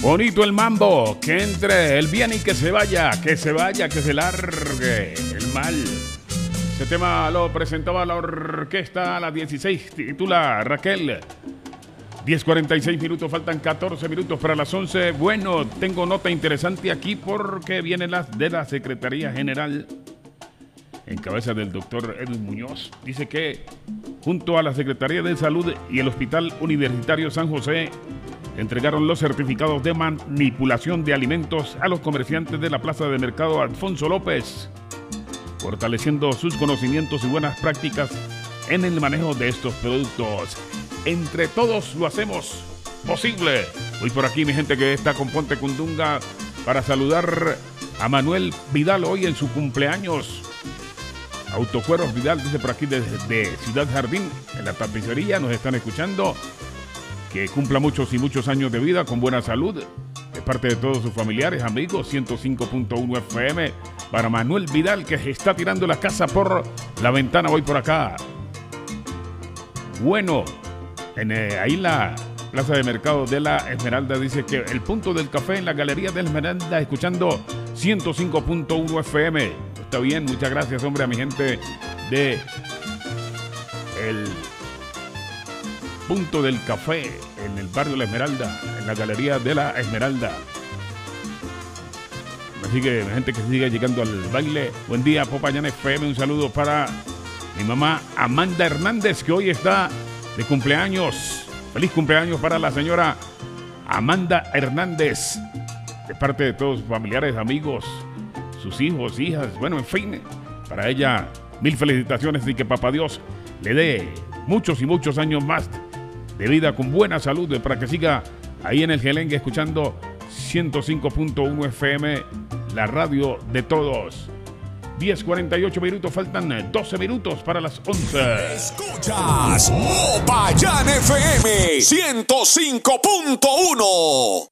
Bonito el mambo, que entre el bien y que se vaya, que se largue el mal. Este tema lo presentaba la orquesta a las 16, titula Raquel. 10:46 minutos, faltan 14 minutos para las 11. Bueno, tengo nota interesante aquí porque viene de la Secretaría General en cabeza del doctor Edwin Muñoz. Dice que junto a la Secretaría de Salud y el Hospital Universitario San José entregaron los certificados de manipulación de alimentos a los comerciantes de la Plaza de Mercado Alfonso López, fortaleciendo sus conocimientos y buenas prácticas en el manejo de estos productos. Entre todos lo hacemos posible. Voy por aquí, mi gente que está con Ponte Cundunga, para saludar a Manuel Vidal hoy en su cumpleaños. Autocueros Vidal, dice por aquí desde Ciudad Jardín, en la tapicería, nos están escuchando. Que cumpla muchos y muchos años de vida con buena salud, de parte de todos sus familiares, amigos. 105.1 FM para Manuel Vidal, que se está tirando la casa por la ventana. Voy por acá. Bueno, ahí la Plaza de Mercado de la Esmeralda, dice que el punto del café en la Galería de la Esmeralda, escuchando 105.1 FM. Está bien, muchas gracias, hombre, a mi gente de el punto del café en el barrio La Esmeralda, en la Galería de la Esmeralda. Así que la gente que sigue llegando al baile. Buen día, Popayán FM. Un saludo para mi mamá Amanda Hernández, que hoy está de cumpleaños. Feliz cumpleaños para la señora Amanda Hernández, de parte de todos sus familiares, amigos, sus hijos, hijas, bueno, en fin, para ella mil felicitaciones y que papá Dios le dé muchos y muchos años más de vida con buena salud, para que siga ahí en el Gelengue escuchando 105.1 FM, la radio de todos. 10:48 minutos, faltan 12 minutos para las 11. Escuchas Popayán FM 105.1.